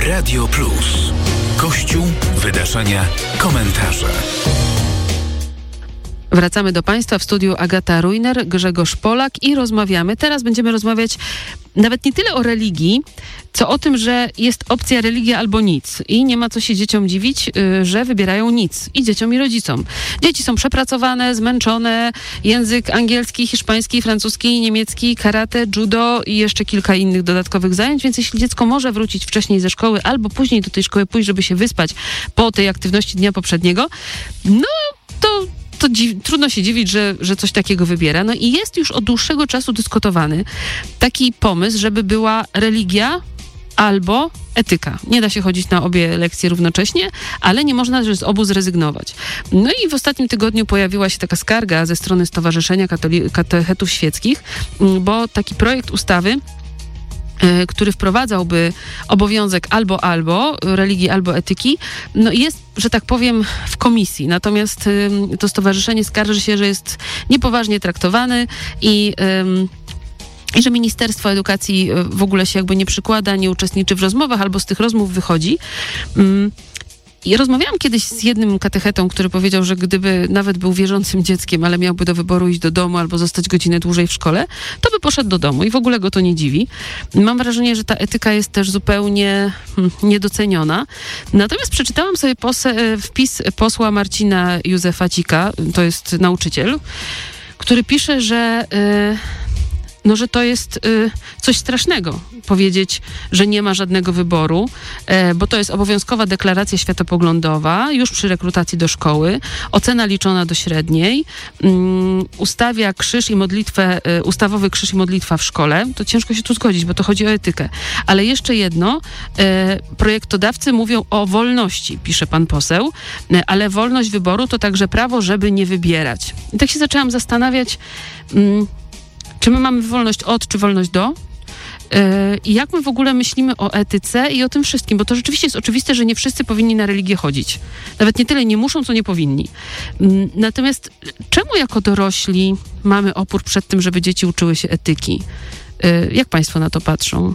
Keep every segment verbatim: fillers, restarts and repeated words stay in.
Radio Plus. Kościół, wydarzenia, komentarze. Wracamy do Państwa w studiu Agata Rujner, Grzegorz Polak i rozmawiamy. Teraz będziemy rozmawiać nawet nie tyle o religii, co o tym, że jest opcja religia albo nic. I nie ma co się dzieciom dziwić, że wybierają nic. I dzieciom, i rodzicom. Dzieci są przepracowane, zmęczone. Język angielski, hiszpański, francuski, niemiecki, karate, judo i jeszcze kilka innych dodatkowych zajęć. Więc jeśli dziecko może wrócić wcześniej ze szkoły albo później do tej szkoły pójść, żeby się wyspać po tej aktywności dnia poprzedniego, no to... to dziw, trudno się dziwić, że, że coś takiego wybiera. No i jest już od dłuższego czasu dyskutowany taki pomysł, żeby była religia albo etyka. Nie da się chodzić na obie lekcje równocześnie, ale nie można też z obu zrezygnować. No i w ostatnim tygodniu pojawiła się taka skarga ze strony Stowarzyszenia Katoli- Katechetów Świeckich, bo taki projekt ustawy, który wprowadzałby obowiązek albo albo, religii albo etyki, no jest, że tak powiem, w komisji. Natomiast y, to stowarzyszenie skarży się, że jest niepoważnie traktowany i, y, i że Ministerstwo Edukacji w ogóle się jakby nie przykłada, nie uczestniczy w rozmowach albo z tych rozmów wychodzi. Y, I rozmawiałam kiedyś z jednym katechetą, który powiedział, że gdyby nawet był wierzącym dzieckiem, ale miałby do wyboru iść do domu albo zostać godzinę dłużej w szkole, to by poszedł do domu i w ogóle go to nie dziwi. Mam wrażenie, że ta etyka jest też zupełnie hmm, niedoceniona. Natomiast przeczytałam sobie pose- wpis posła Marcina Józefa Cika, to jest nauczyciel, który pisze, że... Yy, no, że to jest y, coś strasznego powiedzieć, że nie ma żadnego wyboru, e, bo to jest obowiązkowa deklaracja światopoglądowa już przy rekrutacji do szkoły, ocena liczona do średniej, um, ustawia krzyż i modlitwę, y, ustawowy krzyż i modlitwa w szkole. To ciężko się tu zgodzić, bo to chodzi o etykę. Ale jeszcze jedno, e, projektodawcy mówią o wolności, pisze pan poseł, e, ale wolność wyboru to także prawo, żeby nie wybierać. I tak się zaczęłam zastanawiać, mm, czy my mamy wolność od, czy wolność do? I jak my w ogóle myślimy o etyce i o tym wszystkim? Bo to rzeczywiście jest oczywiste, że nie wszyscy powinni na religię chodzić. Nawet nie tyle nie muszą, co nie powinni. Natomiast czemu jako dorośli mamy opór przed tym, żeby dzieci uczyły się etyki? Jak państwo na to patrzą?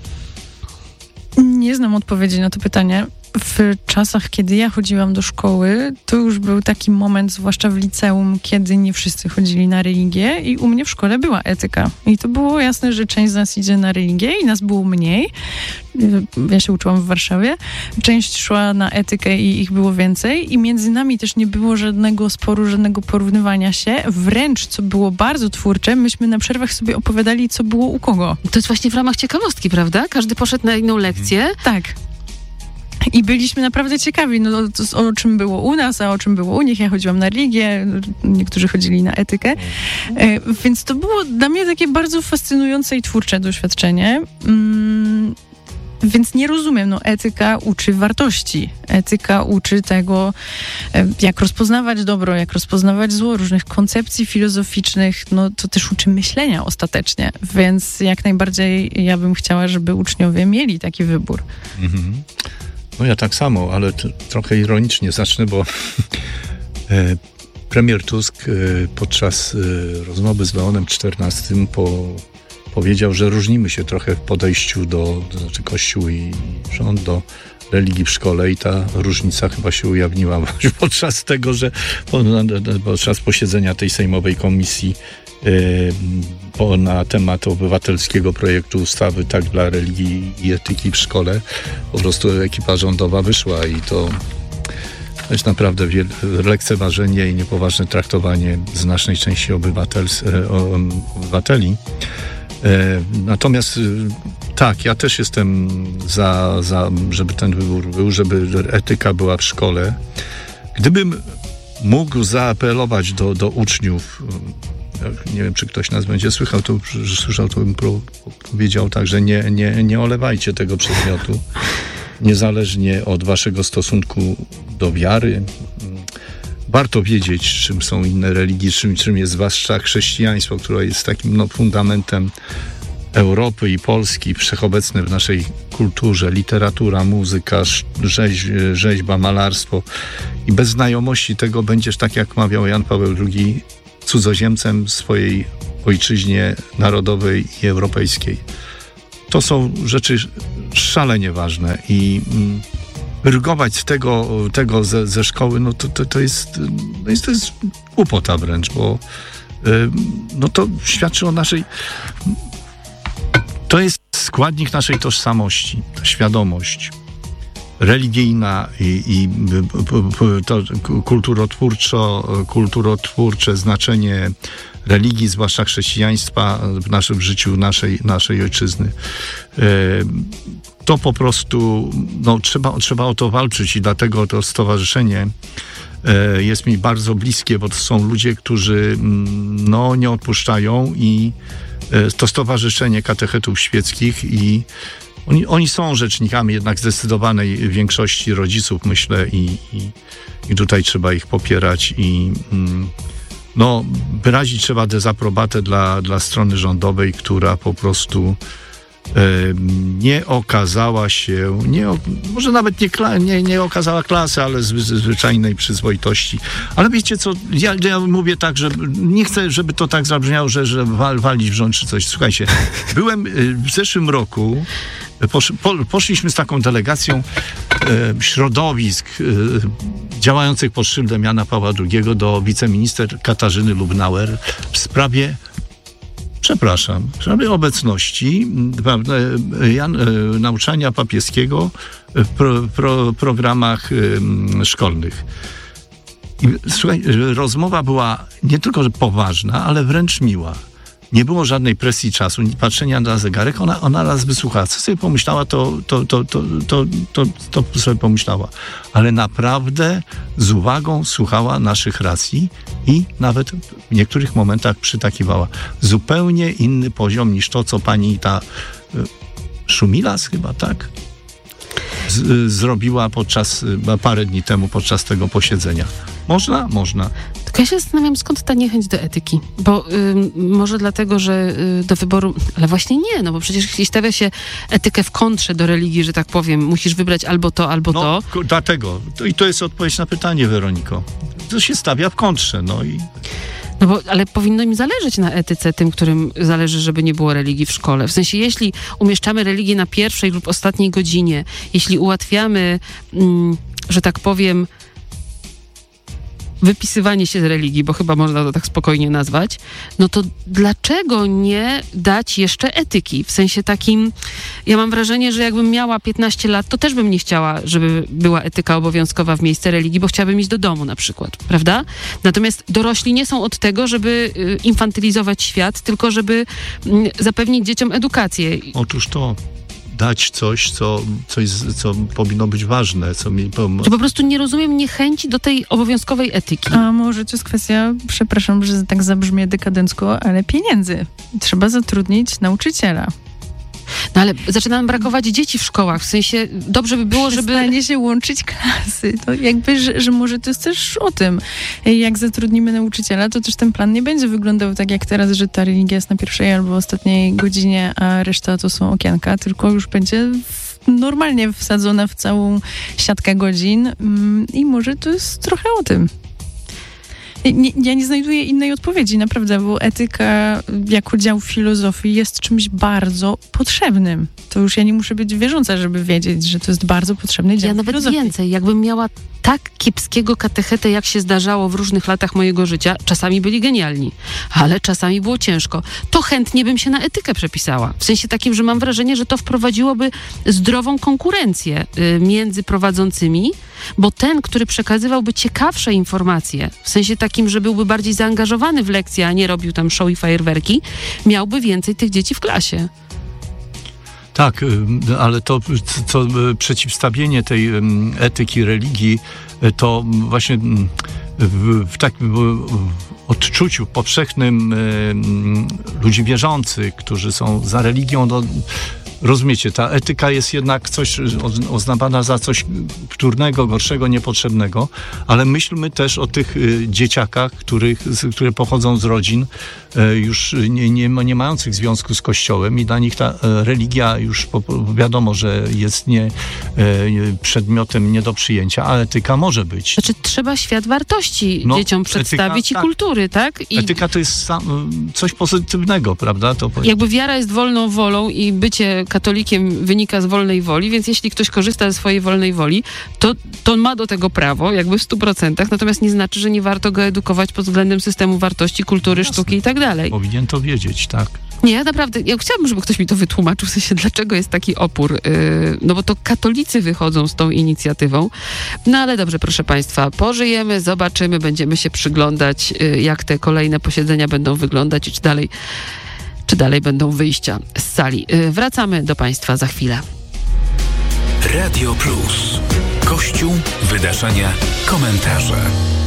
Nie znam odpowiedzi na to pytanie. W czasach, kiedy ja chodziłam do szkoły, to już był taki moment, zwłaszcza w liceum, kiedy nie wszyscy chodzili na religię i u mnie w szkole była etyka. I to było jasne, że część z nas idzie na religię i nas było mniej. Ja się uczyłam w Warszawie. Część szła na etykę i ich było więcej. I między nami też nie było żadnego sporu, żadnego porównywania się. Wręcz, co było bardzo twórcze, myśmy na przerwach sobie opowiadali, co było u kogo. To jest właśnie w ramach ciekawostki, prawda? Każdy poszedł na inną lekcję. Tak. I byliśmy naprawdę ciekawi, no, to, o czym było u nas, a o czym było u nich. Ja chodziłam na religię, niektórzy chodzili na etykę. E, więc to było dla mnie takie bardzo fascynujące i twórcze doświadczenie. Mm, więc nie rozumiem, no etyka uczy wartości. Etyka uczy tego, jak rozpoznawać dobro, jak rozpoznawać zło, różnych koncepcji filozoficznych. No to też uczy myślenia ostatecznie. Więc jak najbardziej ja bym chciała, żeby uczniowie mieli taki wybór. Mhm. No ja tak samo, ale t- trochę ironicznie zacznę, bo e, premier Tusk e, podczas e, rozmowy z Leonem czternastym po, powiedział, że różnimy się trochę w podejściu do, to znaczy Kościół i rząd do religii w szkole i ta różnica chyba się ujawniła podczas tego, że podczas posiedzenia tej sejmowej komisji Po, na temat obywatelskiego projektu ustawy tak dla religii i etyki w szkole. Po prostu ekipa rządowa wyszła i to, to jest naprawdę wiel, lekceważenie i niepoważne traktowanie znacznej części obywatels, obywateli. Natomiast tak, ja też jestem za, za, żeby ten wybór był, żeby etyka była w szkole. Gdybym mógł zaapelować do, do uczniów, nie wiem, czy ktoś nas będzie słyszał, to, słyszał, to bym pro, powiedział tak, że nie, nie, nie olewajcie tego przedmiotu, niezależnie od waszego stosunku do wiary. Warto wiedzieć, czym są inne religie, czym, czym jest zwłaszcza chrześcijaństwo, które jest takim no, fundamentem Europy i Polski, wszechobecne w naszej kulturze, literatura, muzyka, rzeź, rzeźba, malarstwo. I bez znajomości tego będziesz, tak jak mawiał Jan Paweł drugi, cudzoziemcem w swojej ojczyźnie narodowej i europejskiej. To są rzeczy szalenie ważne i mm, rygować tego, tego ze, ze szkoły, no to, to, to, jest, no jest, to jest głupota wręcz, bo y, no to świadczy o naszej... To jest składnik naszej tożsamości, ta świadomość religijna i, i to kulturotwórczo, kulturotwórcze znaczenie religii, zwłaszcza chrześcijaństwa w naszym życiu, naszej, naszej ojczyzny. To po prostu, no, trzeba, trzeba o to walczyć i dlatego to stowarzyszenie jest mi bardzo bliskie, bo to są ludzie, którzy no, nie odpuszczają i to Stowarzyszenie Katechetów Świeckich i oni, oni są rzecznikami jednak zdecydowanej większości rodziców, myślę, i, i, i tutaj trzeba ich popierać i no, wyrazić trzeba dezaprobatę dla, dla strony rządowej, która po prostu e, nie okazała się, nie, może nawet nie, nie, nie okazała klasy, ale z, z zwyczajnej przyzwoitości. Ale wiecie co, ja, ja mówię tak, że nie chcę, żeby to tak zabrzmiało, że, że wal, walić w rząd czy coś. Słuchajcie, byłem w zeszłym roku, posz, po, poszliśmy z taką delegacją e, środowisk e, działających pod szyldem Jana Pawła drugiego do wiceminister Katarzyny Lubnauer w sprawie Przepraszam, w sprawie obecności Jan, nauczania papieskiego w pro, pro, programach um, szkolnych. I, słuchaj, rozmowa była nie tylko że poważna, ale wręcz miła. Nie było żadnej presji czasu, patrzenia na zegarek. Ona, ona nas wysłuchała. Co sobie pomyślała, to, to, to, to, to, to, to sobie pomyślała. Ale naprawdę z uwagą słuchała naszych racji i nawet w niektórych momentach przytakiwała. Zupełnie inny poziom niż to, co pani ta y, Szumilas chyba, tak? Z, y, zrobiła podczas, y, parę dni temu podczas tego posiedzenia. Można? Można. Tylko ja się zastanawiam, skąd ta niechęć do etyki. Bo y, może dlatego, że y, do wyboru... Ale właśnie nie, no bo przecież jeśli stawia się etykę w kontrze do religii, że tak powiem, musisz wybrać albo to, albo no, to. K- dlatego. To, I to jest odpowiedź na pytanie, Weroniko. To się stawia w kontrze, no i... No bo, ale powinno im zależeć na etyce, tym, którym zależy, żeby nie było religii w szkole. W sensie, jeśli umieszczamy religię na pierwszej lub ostatniej godzinie, jeśli ułatwiamy, mm, że tak powiem, wypisywanie się z religii, bo chyba można to tak spokojnie nazwać, no to dlaczego nie dać jeszcze etyki? W sensie takim, ja mam wrażenie, że jakbym miała piętnaście lat, to też bym nie chciała, żeby była etyka obowiązkowa w miejsce religii, bo chciałabym iść do domu na przykład, prawda? Natomiast dorośli nie są od tego, żeby infantylizować świat, tylko żeby zapewnić dzieciom edukację. Otóż to. Dać coś, co, coś, co powinno być ważne. Co mi pom- Czy po prostu nie rozumiem niechęci do tej obowiązkowej etyki? A może to jest kwestia, przepraszam, że tak zabrzmie dekadencko, ale pieniędzy. Trzeba zatrudnić nauczyciela. No ale zaczyna nam brakować dzieci w szkołach, w sensie dobrze by było, żeby... Przestanie się łączyć klasy. To jakby, że, że może to jest też o tym. Jak zatrudnimy nauczyciela, to też ten plan nie będzie wyglądał tak jak teraz, że ta religia jest na pierwszej albo ostatniej godzinie, a reszta to są okienka, tylko już będzie w, normalnie wsadzona w całą siatkę godzin i może to jest trochę o tym. Nie, ja nie znajduję innej odpowiedzi, naprawdę, bo etyka jako dział filozofii jest czymś bardzo potrzebnym. To już ja nie muszę być wierząca, żeby wiedzieć, że to jest bardzo potrzebny dział Ja nawet filozofii. więcej, jakbym miała tak kiepskiego katechetę, jak się zdarzało w różnych latach mojego życia, czasami byli genialni, ale czasami było ciężko, to chętnie bym się na etykę przepisała. W sensie takim, że mam wrażenie, że to wprowadziłoby zdrową konkurencję y, między prowadzącymi, bo ten, który przekazywałby ciekawsze informacje, w sensie takim, że byłby bardziej zaangażowany w lekcję, a nie robił tam show i fajerwerki, miałby więcej tych dzieci w klasie. Tak, ale to co, przeciwstawienie tej etyki religii, to właśnie w, w takim w odczuciu powszechnym ludzi wierzących, którzy są za religią, no, rozumiecie, ta etyka jest jednak coś uznawana za coś wtórnego, gorszego, niepotrzebnego, ale myślmy też o tych y, dzieciakach, których, z, które pochodzą z rodzin y, już nie, nie, nie mających związku z Kościołem i dla nich ta y, religia już po, wiadomo, że jest nie, y, przedmiotem nie do przyjęcia, a etyka może być. Znaczy trzeba świat wartości no, dzieciom przedstawić etyka, i kultury, tak? I etyka to jest sam, coś pozytywnego, prawda? To jakby wiara jest wolną wolą i bycie katolikiem wynika z wolnej woli, więc jeśli ktoś korzysta ze swojej wolnej woli, to, to ma do tego prawo, jakby w stu procentach, natomiast nie znaczy, że nie warto go edukować pod względem systemu wartości, kultury, Jasne. sztuki i tak dalej. Powinien to wiedzieć, tak. Nie, ja naprawdę, ja chciałabym, żeby ktoś mi to wytłumaczył, w sensie, dlaczego jest taki opór, yy, no bo to katolicy wychodzą z tą inicjatywą. No ale dobrze, proszę Państwa, pożyjemy, zobaczymy, będziemy się przyglądać, yy, jak te kolejne posiedzenia będą wyglądać i czy dalej, czy dalej będą wyjścia z sali. Yy, wracamy do Państwa za chwilę. Radio Plus. Kościół, wydarzenia, komentarze.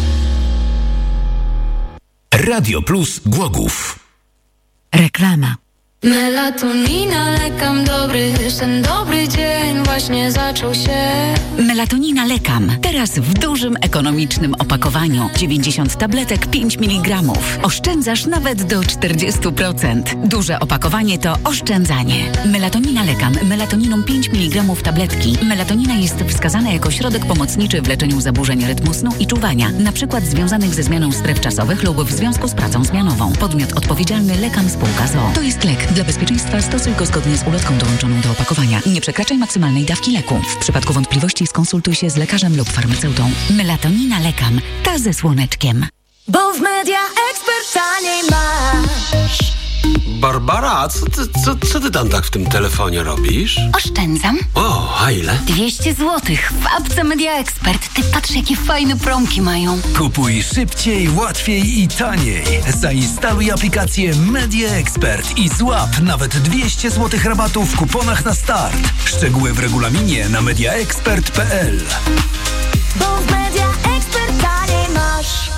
Radio Plus Głogów. Reklama. Melatonina, lekam dobry, ten dobry dzień właśnie zaczął się. Melatonina Lekam. Teraz w dużym, ekonomicznym opakowaniu. dziewięćdziesiąt tabletek, pięć miligramów. Oszczędzasz nawet do czterdzieści procent. Duże opakowanie to oszczędzanie. Melatonina Lekam. Melatoniną pięć miligramów tabletki. Melatonina jest wskazana jako środek pomocniczy w leczeniu zaburzeń rytmu snu i czuwania, na przykład związanych ze zmianą stref czasowych lub w związku z pracą zmianową. Podmiot odpowiedzialny Lekam Spółka z o o. To jest lek. Dla bezpieczeństwa stosuj go zgodnie z ulotką dołączoną do opakowania. Nie przekraczaj maksymalnej dawki leku. W przypadku wątpliwości skonsultuj się z lekarzem lub farmaceutą. Melatonina Lekam. Ta ze słoneczkiem. Bo w Media Expert taniej masz. Barbara, co ty, co, co ty tam tak w tym telefonie robisz? Oszczędzam. O, a ile? dwieście złotych w apce Media Expert. Ty patrz, jakie fajne promki mają. Kupuj szybciej, łatwiej i taniej. Zainstaluj aplikację Media Expert i złap nawet dwieście złotych rabatu w kuponach na start. Szczegóły w regulaminie na mediaexpert kropka p l. Bo w Media Expert taniej masz.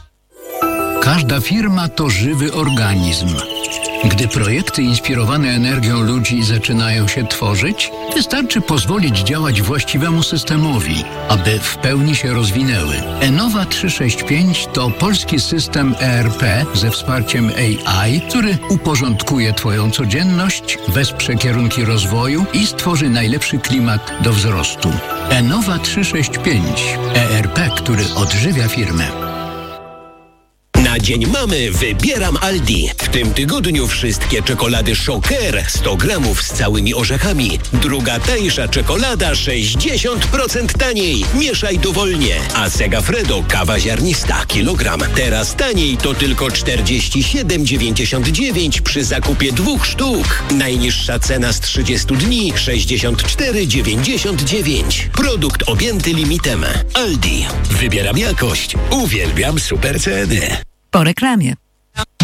Każda firma to żywy organizm. Gdy projekty inspirowane energią ludzi zaczynają się tworzyć, wystarczy pozwolić działać właściwemu systemowi, aby w pełni się rozwinęły. Enova trzysta sześćdziesiąt pięć to polski system E R P ze wsparciem A I, który uporządkuje Twoją codzienność, wesprze kierunki rozwoju i stworzy najlepszy klimat do wzrostu. Enova trzysta sześćdziesiąt pięć. E R P, który odżywia firmę. Na Dzień Mamy wybieram Aldi. W tym tygodniu wszystkie czekolady Shocker sto gramów z całymi orzechami. Druga tańsza czekolada sześćdziesiąt procent taniej. Mieszaj dowolnie. A Segafredo kawa ziarnista kilogram. Teraz taniej to tylko czterdzieści siedem dziewięćdziesiąt dziewięć przy zakupie dwóch sztuk. Najniższa cena z trzydziestu dni sześćdziesiąt cztery dziewięćdziesiąt dziewięć. Produkt objęty limitem. Aldi. Wybieram jakość. Uwielbiam super ceny. Po reklamie.